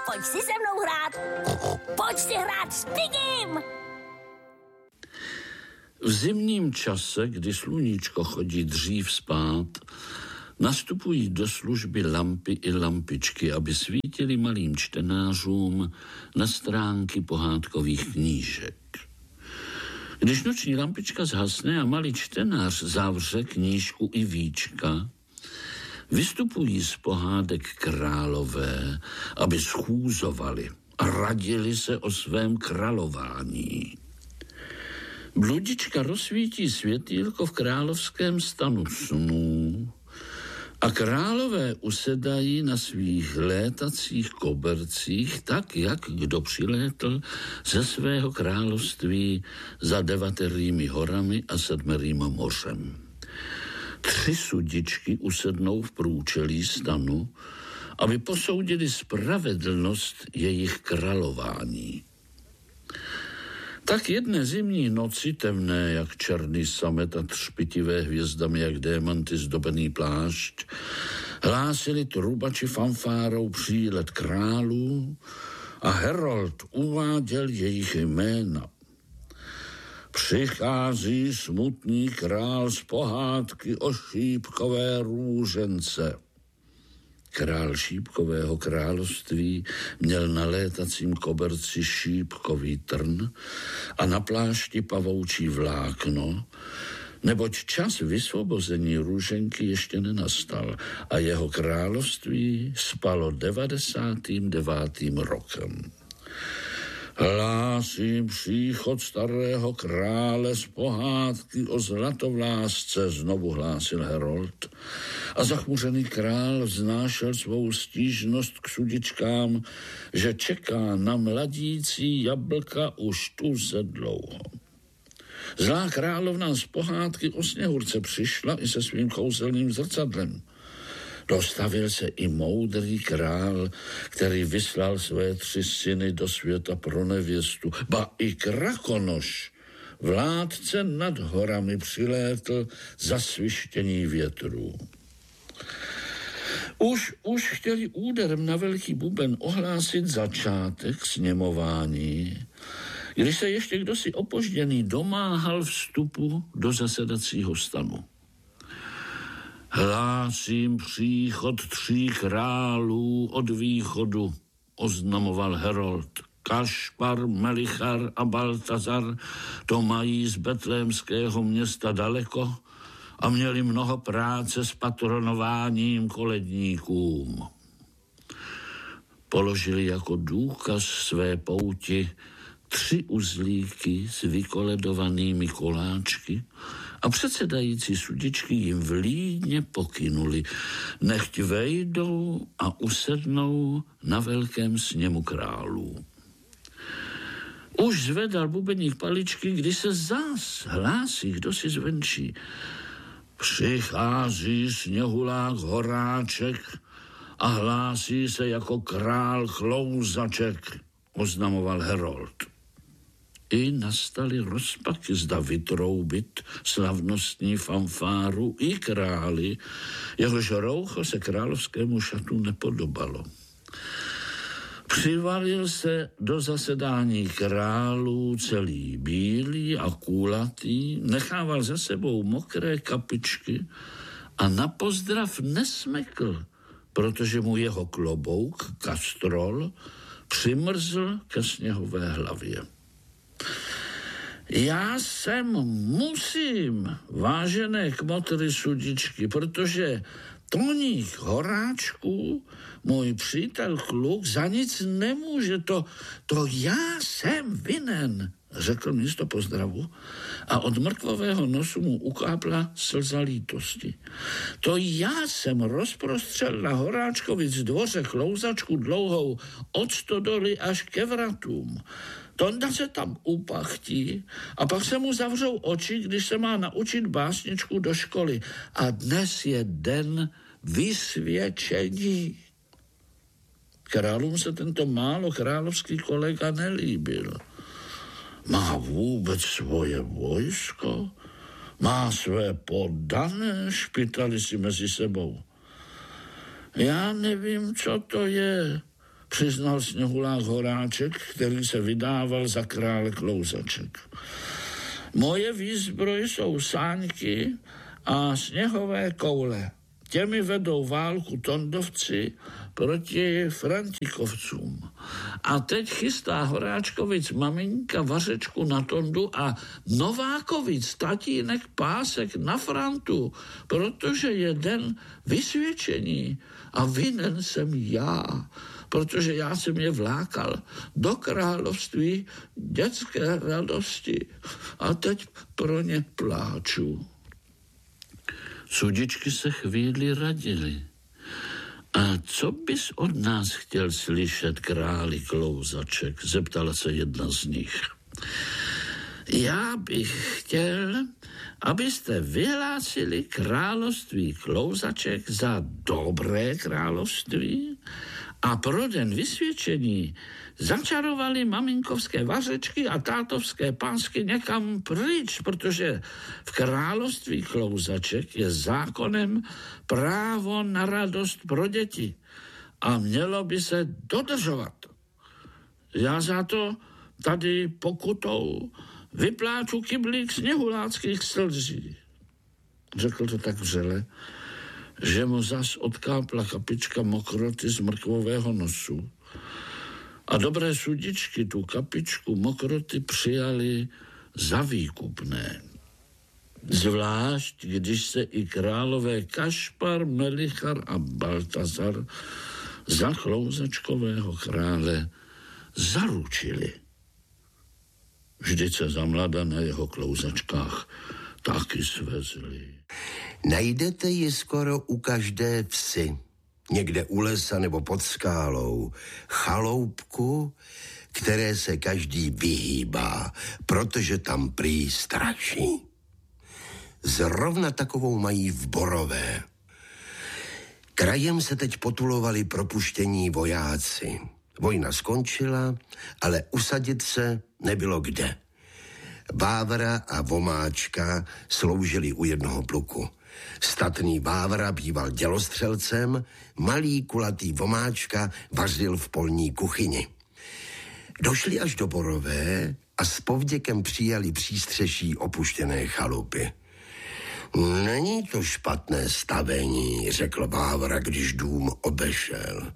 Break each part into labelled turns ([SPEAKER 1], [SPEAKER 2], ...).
[SPEAKER 1] Pojď si se mnou hrát. Pojď si hrát s Pigim.
[SPEAKER 2] V zimním čase, kdy sluníčko chodí dřív spát, nastupují do služby lampy i lampičky, aby svítily malým čtenářům na stránky pohádkových knížek. Když noční lampička zhasne a malý čtenář zavře knížku i víčka, vystupují z pohádek králové, aby schůzovali a radili se o svém králování. Bludička rozsvítí světýlko v královském stanu snů a králové usedají na svých létacích kobercích tak, jak kdo přilétl ze svého království za 9 horami a 7 mořem. 3 sudičky usednou v průčelí stanu, aby posoudili spravedlnost jejich králování. Tak jedné zimní noci, temné jak černý samet a třpitivé hvězdami jak démanty zdobený plášť, hlásili trubači fanfárou přílet králů a herold uváděl jejich jména. Přichází smutný král z pohádky o šípkové růžence. Král šípkového království měl na létacím koberci šípkový trn a na plášti pavoučí vlákno, neboť čas vysvobození růženky ještě nenastal a jeho království spalo 99. rokem. Hlásím příchod starého krále z pohádky o zlatovlásce, znovu hlásil herold. A zachmuřený král vznášel svou stížnost k sudičkám, že čeká na mladící jablka už tuze dlouho. Zlá královna z pohádky o Sněhurce přišla i se svým kouzelným zrcadlem. Dostavil se i moudrý král, který vyslal své 3 syny do světa pro nevěstu. Ba i Krakonoš, vládce nad horami, přilétl za svištění větrů. Už chtěli úderem na velký buben ohlásit začátek sněmování, když se ještě kdosi opožděný domáhal vstupu do zasedacího stanu. Hlásím příchod 3 králů od východu, oznamoval herold. Kašpar, Melichar a Baltazar to mají z betlémského města daleko a měli mnoho práce s patronováním koledníkům. Položili jako důkaz své pouti 3 uzlíky s vykoledovanými koláčky a předsedající sudičky jim vlídně pokynuli, nechť vejdou a usednou na velkém sněmu králů. Už zvedal bubeník paličky, když se zás hlásí kdosi zvenčí. Přichází sněhulák Horáček a hlásí se jako král Chlouzaček, oznamoval herold. I nastaly rozpaky, zda vytroubit slavnostní fanfáru i králi, jehož roucho se královskému šatu nepodobalo. Přivalil se do zasedání králů celý bílý a kulatý, nechával za sebou mokré kapičky a na pozdrav nesmekl, protože mu jeho klobouk, kastrol, přimrzl ke sněhové hlavě. Já sem musím, vážené kmotry sudičky, protože Toník Horáčku, můj přítel kluk, za nic nemůže, to já jsem vinen, řekl místo pozdravu a od mrtvového nosu mu ukápla slza lítosti. To já jsem rozprostřel na Horáčkovic dvoře Chlouzačku dlouhou od stodoly až ke vratům. Tonda se tam upachtí a pak se mu zavřou oči, když se má naučit básničku do školy. A dnes je den vysvědčení. Králům se tento málo královský kolega nelíbil. Má vůbec svoje vojsko? Má své poddané? Špitali si mezi sebou. Já nevím, co to je, přiznal sněhulák Horáček, který se vydával za krále klouzaček. Moje výzbroj jsou sáňky a sněhové koule. Těmi vedou válku Tondovci proti Frantikovcům. A teď chystá Horáčkovic maminka vařečku na Tondu a Novákovic tatínek pásek na Frantu, protože je den vysvědčení a vinen jsem já, protože já jsem je vlákal do království dětské radosti a teď pro ně pláču. Sudičky se chvíli radili. A co bys od nás chtěl slyšet, králi klouzaček? Zeptala se jedna z nich. Já bych chtěl, abyste vyhlásili království klouzaček za dobré království a pro den vysvědčení začarovali maminkovské vařečky a tátovské pásky někam pryč, protože v království klouzaček je zákonem právo na radost pro děti a mělo by se dodržovat. Já za to tady pokutou vypláču kyblík sněhuláckých slzí. Řekl to tak vřele, že mu zas odkápla kapička mokroty z mrkvového nosu. A dobré sudičky tu kapičku mokroty přijali za výkupné. Zvlášť, když se i králové Kašpar, Melichar a Baltazar za klouzačkového krále zaručili. Vždyť se za mlada na jeho klouzačkách taky svezli.
[SPEAKER 3] Najdete ji skoro u každé vsi. Někde u lesa nebo pod skálou. Chaloupku, které se každý vyhýbá, protože tam prý straší. Zrovna takovou mají v Borové. Krajem se teď potulovali propuštění vojáci. Vojna skončila, ale usadit se nebylo kde. Vávra a Vomáčka sloužili u jednoho pluku. Statný Vávra býval dělostřelcem, malý kulatý Vomáčka vařil v polní kuchyni. Došli až do Borové a s povděkem přijali přístřeší opuštěné chalupy. Není to špatné stavení, řekl Vávra, když dům obešel.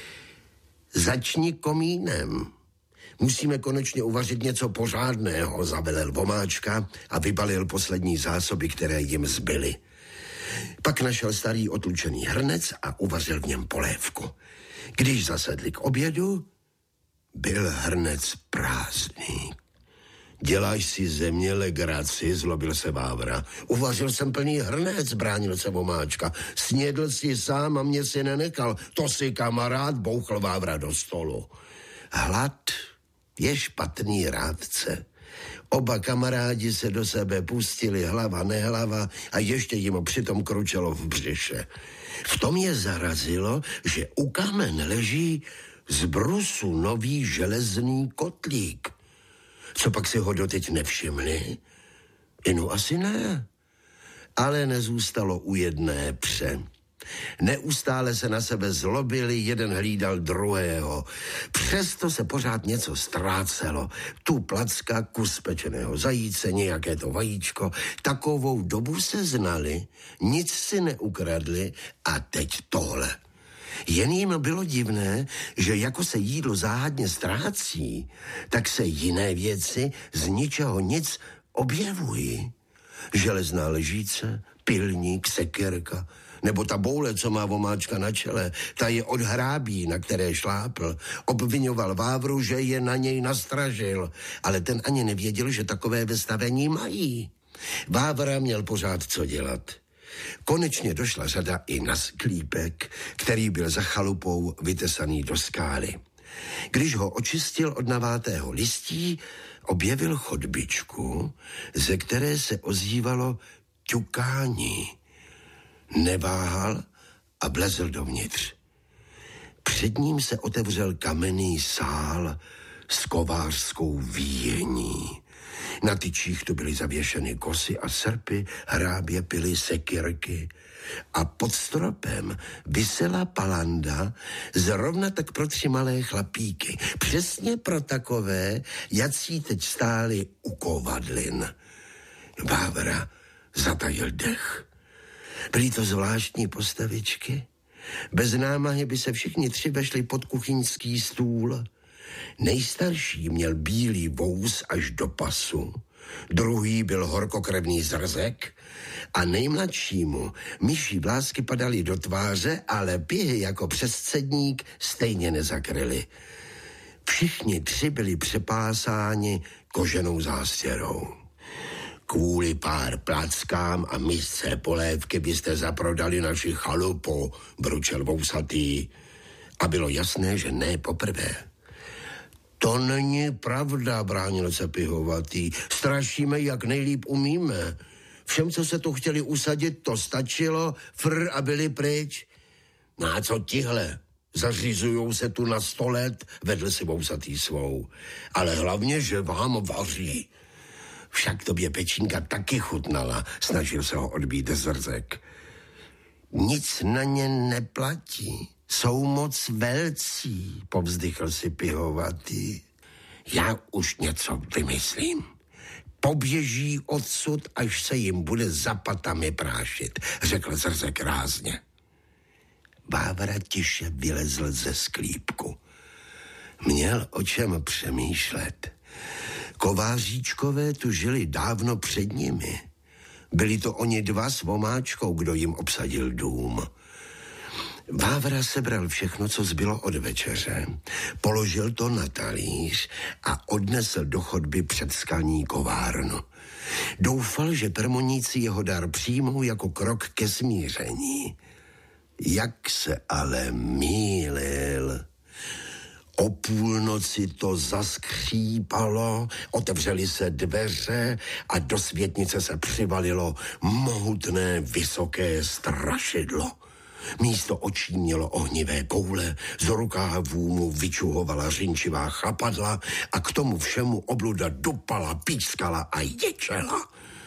[SPEAKER 3] Začni komínem. Musíme konečně uvařit něco pořádného, zavelel Vomáčka a vybalil poslední zásoby, které jim zbyly. Pak našel starý otlučený hrnec a uvařil v něm polévku. Když zasedli k obědu, byl hrnec prázdný. Děláš si ze mě legraci, zlobil se Vávra. Uvařil jsem plný hrnec, bránil se Vomáčka. Snědl si sám a mě si nenechal. To si kamarád, bouchl Vávra do stolu. Hlad je špatný rádce. Oba kamarádi se do sebe pustili hlava nehlava a ještě jim přitom kručelo v břiše. V tom je zarazilo, že u kamen leží z brusu nový železný kotlík. Co pak si ho doteď nevšimli? No asi ne. Ale nezůstalo u jedné pře. Neustále se na sebe zlobili, jeden hlídal druhého. Přesto se pořád něco ztrácelo. Tu placka, kus pečeného zajíce, nějaké to vajíčko. Takovou dobu se znali, nic si neukradli a teď tohle. Jen jim bylo divné, že jako se jídlo záhadně ztrácí, tak se jiné věci z ničeho nic objevují. Železná lžíce, pilník, sekyrka, nebo ta boule, co má Vomáčka na čele, ta je od hrábí, na které šlápl. Obvinoval Vávru, že je na něj nastražil, ale ten ani nevěděl, že takové vystavení mají. Vávra měl pořád co dělat. Konečně došla řada i na sklípek, který byl za chalupou vytesaný do skály. Když ho očistil od navátého listí, objevil chodbičku, ze které se ozývalo ťukání. Neváhal a vlezl dovnitř. Před ním se otevřel kamenný sál s kovářskou výjení. Na tyčích tu byly zavěšeny kosy a srpy, hrábě pily sekyrky a pod stropem visela palanda zrovna tak pro 3 malé chlapíky. Přesně pro takové, jací teď stáli u kovadlin. Vávra zatajil dech. Byly to zvláštní postavičky. Bez námahy by se všichni 3 vešli pod kuchyňský stůl. Nejstarší měl bílý vous až do pasu, druhý byl horkokrevný zrzek a nejmladšímu myší vlásky padaly do tváře, ale pihy jako přescedník stejně nezakryly. Všichni 3 byli přepásáni koženou zástěrou. Kvůli pár plackám a misce polévky byste zaprodali naši chalupu, bručel vousatý. A bylo jasné, že ne poprvé. To není pravda, bránil se pihovatý. Strašíme, jak nejlíp umíme. Všem, co se tu chtěli usadit, to stačilo, a byli pryč. No a co tihle? Zařizujou se tu na 100 let, vedl si vousatý svou. Ale hlavně, že vám vaří. Však tobě pečínka taky chutnala, snažil se ho odbít zrzek. Nic na ně neplatí. Jsou moc velcí, povzdychl si pihovatý. Já už něco vymyslím. Poběží odsud, až se jim bude za patami prášit, řekl zrzek rázně. Vávra tiše vylezl ze sklípku. Měl o čem přemýšlet. Kováříčkové tu žili dávno před nimi. Byli to oni 2 s Vomáčkou, kdo jim obsadil dům. Vávra sebral všechno, co zbylo od večeře, položil to na talíř a odnesl do chodby před skalní kovárnu. Doufal, že permoníci jeho dar přijmou jako krok ke smíření. Jak se ale mýlil. O půlnoci to zaskřípalo, otevřely se dveře a do světnice se přivalilo mohutné vysoké strašidlo. Místo očí mělo ohnivé koule, z rukávů mu vyčuhovala řinčivá chapadla a k tomu všemu obluda dupala, pískala a ječela.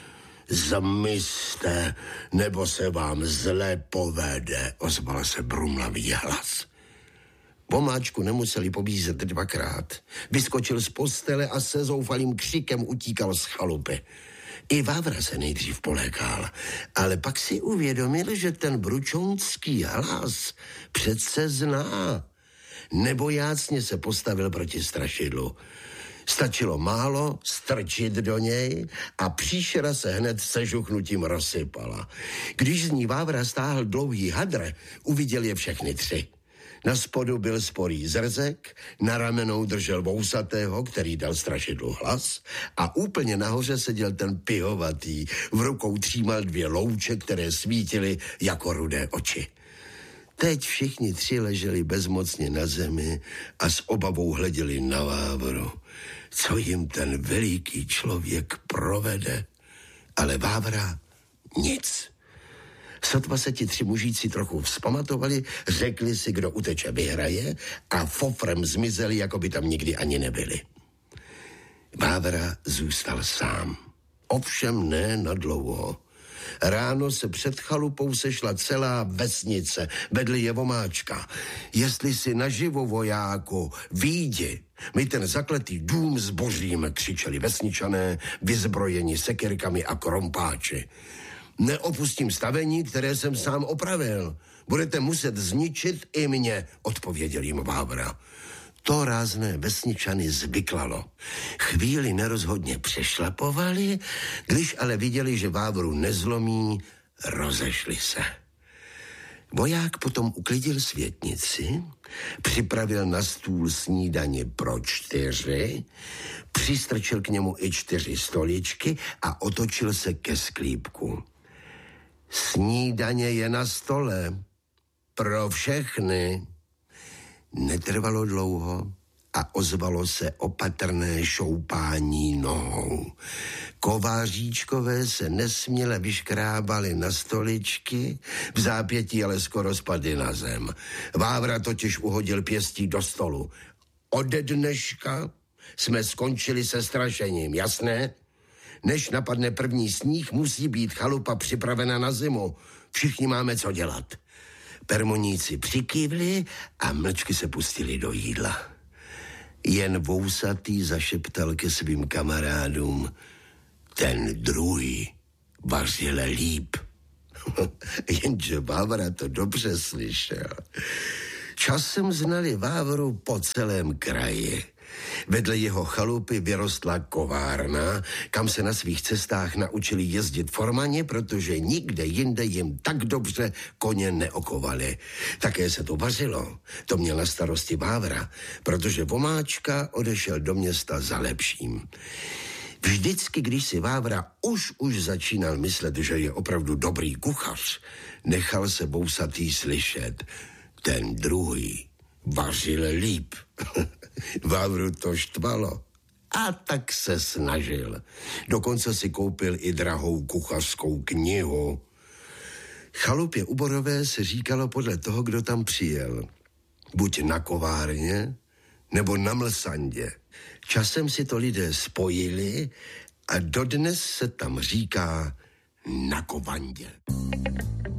[SPEAKER 3] Zmizte, nebo se vám zle povede, ozval se brumlavý hlas. Vomáčku nemuseli pobízet 2krát. Vyskočil z postele a se zoufalým křikem utíkal z chalupy. I Vávra se nejdřív polékal, ale pak si uvědomil, že ten bručonský hlas přece zná. Nebojácně se postavil proti strašidlu. Stačilo málo strčit do něj a příšera se hned sežuchnutím rozsypala. Když z ní Vávra stáhl dlouhý hadr, uviděl je všechny 3. Na spodu byl sporý zrzek, na ramenou držel vousatého, který dal strašidlu hlas, a úplně nahoře seděl ten pihovatý, v rukou třímal 2 louče, které svítily jako rudé oči. Teď všichni 3 leželi bezmocně na zemi a s obavou hleděli na Vávru. Co jim ten veliký člověk provede? Ale Vávra nic. Sotva se ti 3 mužíci trochu vzpamatovali, řekli si, kdo uteče, vyhraje, a fofrem zmizeli, jako by tam nikdy ani nebyli. Vávra zůstal sám. Ovšem ne nadlouho. Ráno se před chalupou sešla celá vesnice, vedli je Vomáčka. Jestli si naživo, vojáku, výjdi, my ten zakletý dům zboříme, křičeli vesničané, vyzbrojeni sekyrkami a krompáči. Neopustím stavení, které jsem sám opravil. Budete muset zničit i mě, odpověděl jim Vávra. To rázné vesničany zvyklalo. Chvíli nerozhodně přešlapovali, když ale viděli, že Vávru nezlomí, rozešli se. Voják potom uklidil světnici, připravil na stůl snídani pro 4, přistrčil k němu i 4 stoličky a otočil se ke sklípku. Snídaně je na stole. Pro všechny. Netrvalo dlouho a ozvalo se opatrné šoupání nohou. Kováříčkové se nesměle vyškrábali na stoličky, v zápětí ale skoro spadli na zem. Vávra totiž uhodil pěstí do stolu. Ode dneška jsme skončili se strašením, jasné? Než napadne první sníh, musí být chalupa připravena na zimu. Všichni máme co dělat. Permoníci přikývli a mlčky se pustili do jídla. Jen vousatý zašeptal ke svým kamarádům: ten druhý vařil líp. Jenže Vávra to dobře slyšel. Časem znali Vávru po celém kraji. Vedle jeho chalupy vyrostla kovárna, kam se na svých cestách naučili jezdit formani, protože nikde jinde jim tak dobře koně neokovali. Také se to vařilo. To měl na starosti Vávra, protože Vomáčka odešel do města za lepším. Vždycky, když si Vávra už začínal myslet, že je opravdu dobrý kuchař, nechal se vousatý slyšet: ten druhý vařil líp. Vávru to štvalo. A tak se snažil. Dokonce si koupil i drahou kuchařskou knihu. Chalupě u Borové se říkalo podle toho, kdo tam přijel. Buď na kovárně, nebo na mlsandě. Časem si to lidé spojili a dodnes se tam říká na Kovandě.